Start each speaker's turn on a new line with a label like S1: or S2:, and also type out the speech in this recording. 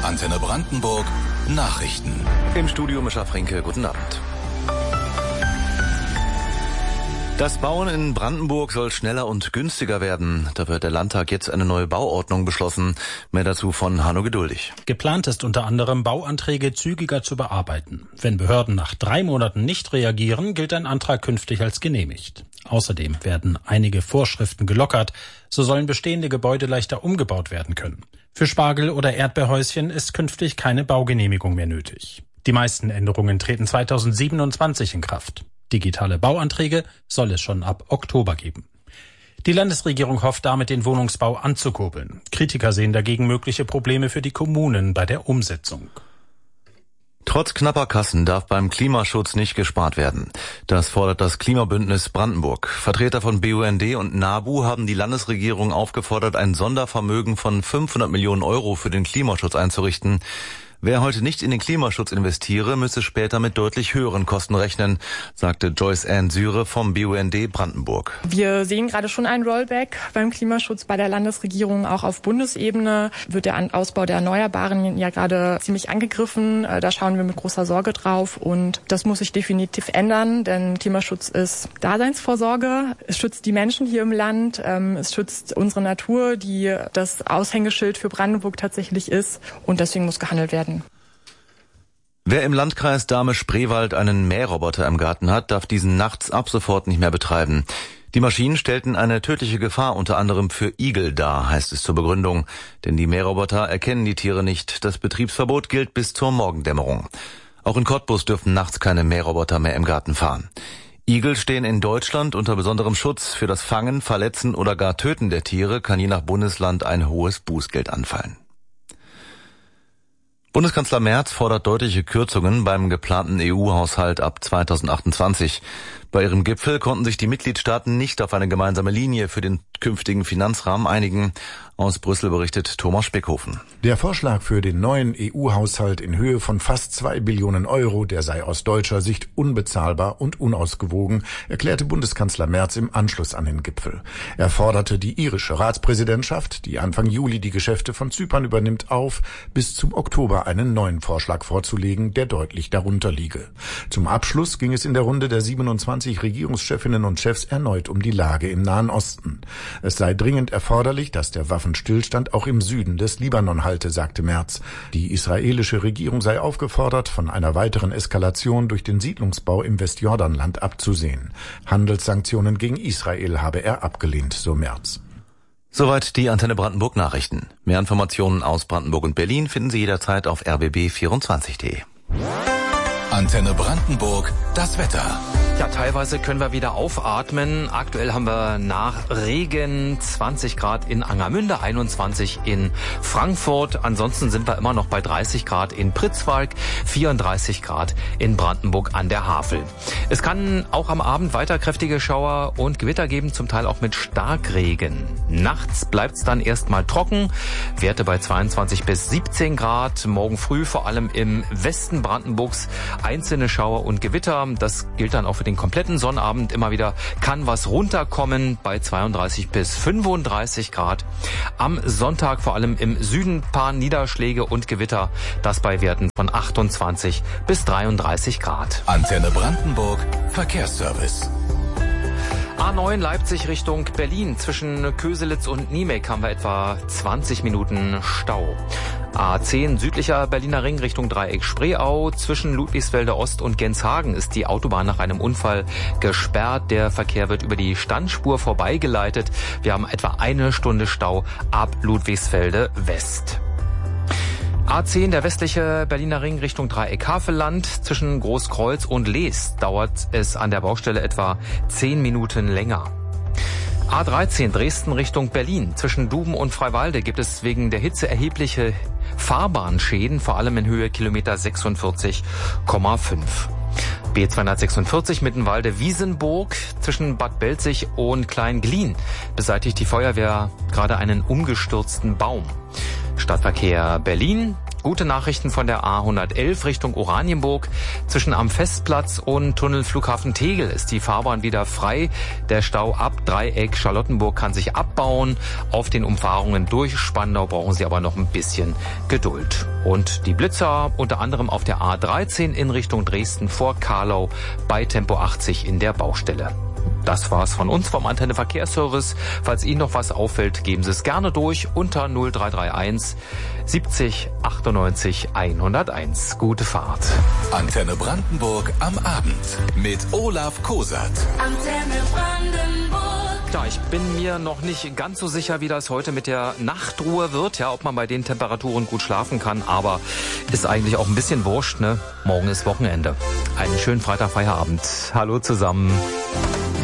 S1: Antenne Brandenburg Nachrichten.
S2: Im Studio Mischa Fränke, guten Abend. Das Bauen in Brandenburg soll schneller und günstiger werden. Da wird der Landtag jetzt eine neue Bauordnung beschlossen. Mehr dazu von Hanno Geduldig.
S3: Geplant ist unter anderem, Bauanträge zügiger zu bearbeiten. Wenn Behörden nach 3 Monaten nicht reagieren, gilt ein Antrag künftig als genehmigt. Außerdem werden einige Vorschriften gelockert. So sollen bestehende Gebäude leichter umgebaut werden können. Für Spargel- oder Erdbeerhäuschen ist künftig keine Baugenehmigung mehr nötig. Die meisten Änderungen treten 2027 in Kraft. Digitale Bauanträge soll es schon ab Oktober geben. Die Landesregierung hofft damit, den Wohnungsbau anzukurbeln. Kritiker sehen dagegen mögliche Probleme für die Kommunen bei der Umsetzung.
S2: Trotz knapper Kassen darf beim Klimaschutz nicht gespart werden. Das fordert das Klimabündnis Brandenburg. Vertreter von BUND und NABU haben die Landesregierung aufgefordert, ein Sondervermögen von 500 Millionen Euro für den Klimaschutz einzurichten. Wer heute nicht in den Klimaschutz investiere, müsse später mit deutlich höheren Kosten rechnen, sagte Joyce Ann Syre vom BUND Brandenburg.
S4: Wir sehen gerade schon ein Rollback beim Klimaschutz bei der Landesregierung. Auch auf Bundesebene wird der Ausbau der Erneuerbaren ja gerade ziemlich angegriffen. Da schauen wir mit großer Sorge drauf und das muss sich definitiv ändern, denn Klimaschutz ist Daseinsvorsorge. Es schützt die Menschen hier im Land, es schützt unsere Natur, die das Aushängeschild für Brandenburg tatsächlich ist und deswegen muss gehandelt werden.
S2: Wer im Landkreis Dahme-Spreewald einen Mähroboter im Garten hat, darf diesen nachts ab sofort nicht mehr betreiben. Die Maschinen stellten eine tödliche Gefahr unter anderem für Igel dar, heißt es zur Begründung. Denn die Mähroboter erkennen die Tiere nicht. Das Betriebsverbot gilt bis zur Morgendämmerung. Auch in Cottbus dürfen nachts keine Mähroboter mehr im Garten fahren. Igel stehen in Deutschland unter besonderem Schutz. Für das Fangen, Verletzen oder gar Töten der Tiere kann je nach Bundesland ein hohes Bußgeld anfallen. Bundeskanzler Merz fordert deutliche Kürzungen beim geplanten EU-Haushalt ab 2028. Bei ihrem Gipfel konnten sich die Mitgliedstaaten nicht auf eine gemeinsame Linie für den künftigen Finanzrahmen einigen. Aus Brüssel berichtet Thomas Speckhofen.
S5: Der Vorschlag für den neuen EU-Haushalt in Höhe von fast 2 Billionen Euro, der sei aus deutscher Sicht unbezahlbar und unausgewogen, erklärte Bundeskanzler Merz im Anschluss an den Gipfel. Er forderte die irische Ratspräsidentschaft, die Anfang Juli die Geschäfte von Zypern übernimmt, auf, bis zum Oktober einen neuen Vorschlag vorzulegen, der deutlich darunter liege. Zum Abschluss ging es in der Runde der 27 Regierungschefinnen und Chefs erneut um die Lage im Nahen Osten. Es sei dringend erforderlich, dass der Waffenstillstand auch im Süden des Libanon halte, sagte Merz. Die israelische Regierung sei aufgefordert, von einer weiteren Eskalation durch den Siedlungsbau im Westjordanland abzusehen. Handelssanktionen gegen Israel habe er abgelehnt, so Merz.
S2: Soweit die Antenne Brandenburg Nachrichten. Mehr Informationen aus Brandenburg und Berlin finden Sie jederzeit auf rbb24.de.
S1: Antenne Brandenburg, das Wetter.
S6: Ja, teilweise können wir wieder aufatmen. Aktuell haben wir nach Regen 20 Grad in Angermünde, 21 in Frankfurt. Ansonsten sind wir immer noch bei 30 Grad in Pritzwalk, 34 Grad in Brandenburg an der Havel. Es kann auch am Abend weiter kräftige Schauer und Gewitter geben, zum Teil auch mit Starkregen. Nachts bleibt es dann erstmal trocken, Werte bei 22 bis 17 Grad. Morgen früh vor allem im Westen Brandenburgs einzelne Schauer und Gewitter. Das gilt dann auch für den kompletten Sonnabend. Immer wieder kann was runterkommen bei 32 bis 35 Grad. Am Sonntag vor allem im Süden paar Niederschläge und Gewitter. Das bei Werten von 28 bis 33 Grad.
S1: Antenne Brandenburg, Verkehrsservice.
S6: A9 Leipzig Richtung Berlin. Zwischen Köselitz und Niemek haben wir etwa 20 Minuten Stau. A10 südlicher Berliner Ring Richtung Dreieck Spreeau. Zwischen Ludwigsfelde Ost und Genshagen ist die Autobahn nach einem Unfall gesperrt. Der Verkehr wird über die Standspur vorbeigeleitet. Wir haben etwa 1 Stunde Stau ab Ludwigsfelde West. A10, der westliche Berliner Ring Richtung Dreieck Havelland. Zwischen Großkreuz und Lees dauert es an der Baustelle etwa 10 Minuten länger. A13 Dresden Richtung Berlin. Zwischen Duben und Freiwalde gibt es wegen der Hitze erhebliche Fahrbahnschäden, vor allem in Höhe Kilometer 46,5. B246 Mittenwalde-Wiesenburg. Zwischen Bad Belzig und Klein-Glien beseitigt die Feuerwehr gerade einen umgestürzten Baum. Stadtverkehr Berlin. Gute Nachrichten von der A111 Richtung Oranienburg. Zwischen am Festplatz und Tunnel Flughafen Tegel ist die Fahrbahn wieder frei. Der Stau ab Dreieck Charlottenburg kann sich abbauen. Auf den Umfahrungen durch Spandau brauchen Sie aber noch ein bisschen Geduld. Und die Blitzer unter anderem auf der A13 in Richtung Dresden vor Karlau bei Tempo 80 in der Baustelle. Das war's von uns vom Antenne Verkehrsservice. Falls Ihnen noch was auffällt, geben Sie es gerne durch unter 0331 70 98 101. Gute Fahrt.
S1: Antenne Brandenburg am Abend mit Olaf Kosat.
S7: Antenne Brandenburg.
S6: Ja, ich bin mir noch nicht ganz so sicher, wie das heute mit der Nachtruhe wird. Ja, ob man bei den Temperaturen gut schlafen kann. Aber ist eigentlich auch ein bisschen wurscht, ne? Morgen ist Wochenende. Einen schönen Freitag, Feierabend. Hallo zusammen.